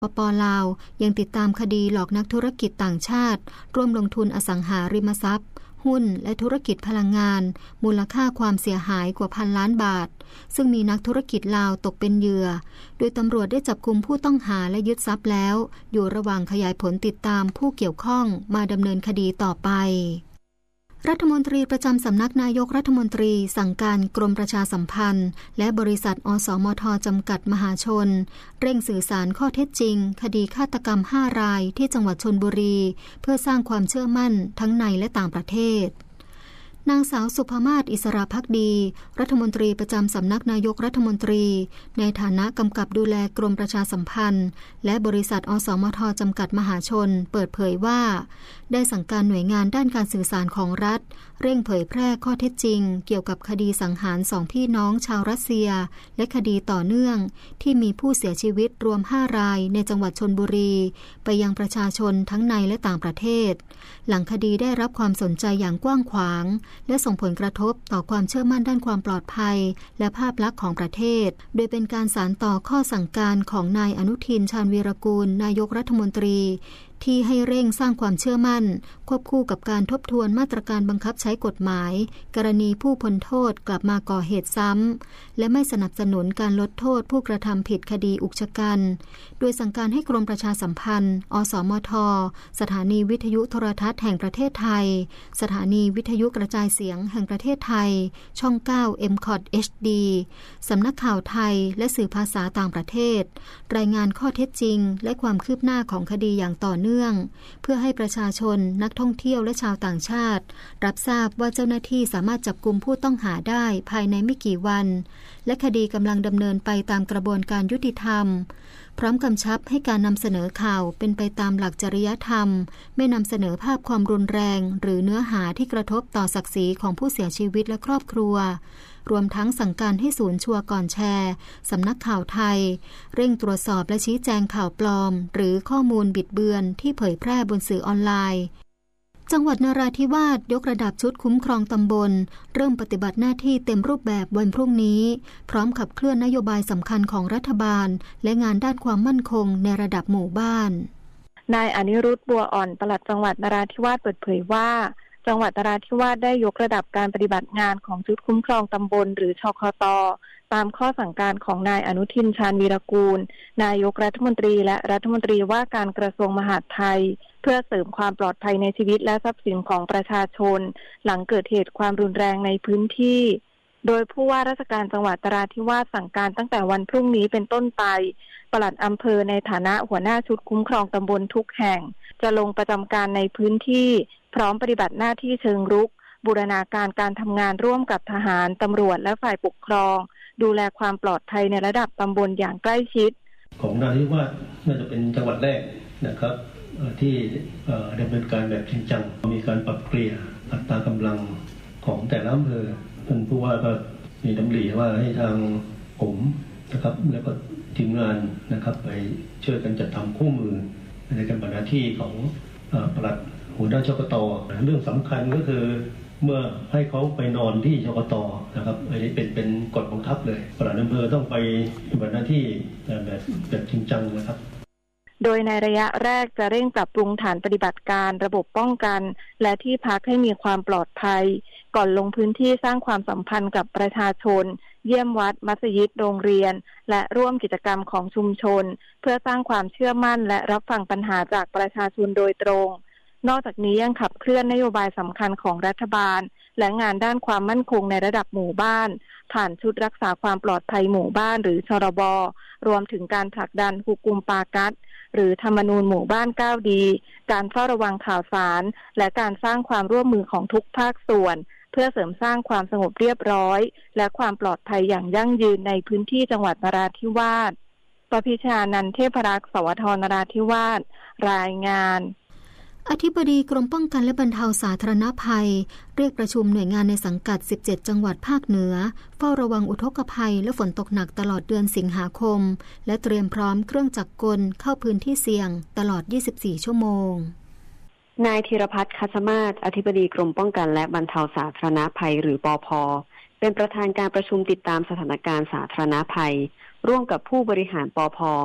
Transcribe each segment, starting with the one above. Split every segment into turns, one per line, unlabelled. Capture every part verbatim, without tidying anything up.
ปป.ลาวยังติดตามคดีหลอกนักธุรกิจต่างชาติร่วมลงทุนอสังหาริมทรัพย์หุ้นและธุรกิจพลังงานมูลค่าความเสียหายกว่าพันล้านบาทซึ่งมีนักธุรกิจลาวตกเป็นเหยื่อโดยตำรวจได้จับกุมผู้ต้องหาและยึดทรัพย์แล้วอยู่ระหว่างขยายผลติดตามผู้เกี่ยวข้องมาดำเนินคดีต่อไปรัฐมนตรีประจำสำนักนายกรัฐมนตรีสั่งการกรมประชาสัมพันธ์และบริษัทอสมทจำกัดมหาชนเร่งสื่อสารข้อเท็จจริงคดีฆาตกรรมห้ารายที่จังหวัดชลบุรีเพื่อสร้างความเชื่อมั่นทั้งในและต่างประเทศนางสาวสุภมาศอิสระภักดีรัฐมนตรีประจำสำนักนายกรัฐมนตรีในฐานะกำกับดูแลกรมประชาสัมพันธ์และบริษัทอสมทจำกัดมหาชนเปิดเผยว่าได้สั่งการหน่วยงานด้านการสื่อสารของรัฐเร่งเผยแพร่ข้อเท็จจริงเกี่ยวกับคดีสังหารสองพี่น้องชาวรัสเซียและคดีต่อเนื่องที่มีผู้เสียชีวิตรวมห้ารายในจังหวัดชลบุรีไปยังประชาชนทั้งในและต่างประเทศหลังคดีได้รับความสนใจอย่างกว้างขวางและส่งผลกระทบต่อความเชื่อมั่นด้านความปลอดภัยและภาพลักษณ์ของประเทศโดยเป็นการสานต่อข้อสั่งการของนายอนุทินชาญวีรกูลนายกรัฐมนตรีที่ให้เร่งสร้างความเชื่อมั่นควบคู่กับการทบทวนมาตรการบังคับใช้กฎหมายกรณีผู้พ้นโทษกลับมาก่อเหตุซ้ำและไม่สนับสนุนการลดโทษผู้กระทำผิดคดีอุกชะกันโดยสั่งการให้กรมประชาสัมพันธ์อสมทสถานีวิทยุโทรทัศน์แห่งประเทศไทยสถานีวิทยุกระจายเสียงแห่งประเทศไทยช่องเก้า เอ็ม คอท เอช ดี สำนักข่าวไทยและสื่อภาษาต่างประเทศรายงานข้อเท็จจริงและความคืบหน้าของคดีอย่างต่อเนื่องเพื่อให้ประชาชนนักท่องเที่ยวและชาวต่างชาติรับทราบว่าเจ้าหน้าที่สามารถจับกุมผู้ต้องหาได้ภายในไม่กี่วันและคดีกำลังดำเนินไปตามกระบวนการยุติธรรมพร้อมกำชับให้การนำเสนอข่าวเป็นไปตามหลักจริยธรรมไม่นำเสนอภาพความรุนแรงหรือเนื้อหาที่กระทบต่อศักดิ์ศรีของผู้เสียชีวิตและครอบครัวรวมทั้งสั่งการให้ศูนย์ชัวร์ก่อนแชร์สำนักข่าวไทยเร่งตรวจสอบและชี้แจงข่าวปลอมหรือข้อมูลบิดเบือนที่เผยแพร่บนสื่อออนไลน์จังหวัดนราธิวาสยกระดับชุดคุ้มครองตำบลเริ่มปฏิบัติหน้าที่เต็มรูปแบบวันพรุ่งนี้พร้อมขับเคลื่อนนโยบายสำคัญของรัฐบาลและงานด้านความมั่นคงในระดับหมู่บ้าน
นายอนิรุทธบัวอ่อนปลัดจังหวัดนราธิวาสเปิดเผยว่าจังหวัดนราธิวาสได้ยกระดับการปฏิบัติงานของชุดคุ้มครองตำบลหรือชคต.ตามข้อสั่งการของนายอนุทินชาญวีรกูลนายกรัฐมนตรีและรัฐมนตรีว่าการกระทรวงมหาดไทยเพื่อเสริมความปลอดภัยในชีวิตและทรัพย์สินของประชาชนหลังเกิดเหตุความรุนแรงในพื้นที่โดยผู้ว่าราชการจังหวัดนราธิวาสสั่งการตั้งแต่วันพรุ่งนี้เป็นต้นไปปลัดอำเภอในฐานะหัวหน้าชุดคุ้มครองตำบลทุกแห่งจะลงประจำการในพื้นที่พร้อมปฏิบัติหน้าที่เชิงรุกบูรณาการการทำงานร่วมกับทหารตำรวจและฝ่ายปกครองดูแลความปลอดภัยในระดับตำบลอย่างใกล้ชิด
ของนราธิวาสน่าจะเป็นจังหวัดแรกนะครับที่ดำเนินการแบบจริงจังมีการปรับเปลี่ยนอัตรากำลังของแต่ละอำเภอท่านผู้ว่าก็มีดำริว่าให้ทางผมนะครับแล้วก็ทีมงานนะครับไปช่วยกันจัดทำคู่มือในการปฏิบัติหน้าที่ของปลัดหัวหน้าชกต.เรื่องสำคัญก็คือเมื่อให้เขาไปนอนที่ชกต.นะครับอันนี้เป็นเป็นกฎบังคับเลยปลัดอำเภอต้องไปปฏิบัติหน้าที่แบบแบบจริงจังนะครับ
โดยในระยะแรกจะเร่งปรับปรุงฐานปฏิบัติการระบบป้องกันและที่พักให้มีความปลอดภัยก่อนลงพื้นที่สร้างความสัมพันธ์กับประชาชนเยี่ยมวัดมัสยิดโรงเรียนและร่วมกิจกรรมของชุมชนเพื่อสร้างความเชื่อมั่นและรับฟังปัญหาจากประชาชนโดยตรงนอกจากนี้ยังขับเคลื่อนนโยบายสำคัญของรัฐบาลและงานด้านความมั่นคงในระดับหมู่บ้านผ่านชุดรักษาความปลอดภัยหมู่บ้านหรือชรบ.รวมถึงการผลักดันฮุกุมปากัสหรือธรรมนูญหมู่บ้านเก้าดีการเฝ้าระวังข่าวสารและการสร้างความร่วมมือของทุกภาคส่วนเพื่อเสริมสร้างความสงบเรียบร้อยและความปลอดภัยอย่างยั่งยืนในพื้นที่จังหวัดนราธิวาสประภิชานันท์เทพรักษ์สวทนราธิวาสรายงาน
อธิบดีกรมป้องกันและบรรเทาสาธารณภัยเรียกประชุมหน่วยงานในสังกัดสิบเจ็ดจังหวัดภาคเหนือเฝ้าระวังอุทกภัยและฝนตกหนักตลอดเดือนสิงหาคมและเตรียมพร้อมเครื่องจักรกลเข้าพื้นที่เสี่ยงตลอดยี่สิบสี่ชั่วโมง
นายธีรพัฒน์คัชมาศอธิบดีกรมป้องกันและบรรเทาสาธารณภัยหรือปภ.เป็นประธานการประชุมติดตามสถานการณ์สาธารณภัยร่วมกับผู้บริหารปภ.ต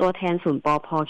ตัวแทนศูนย์ปอพ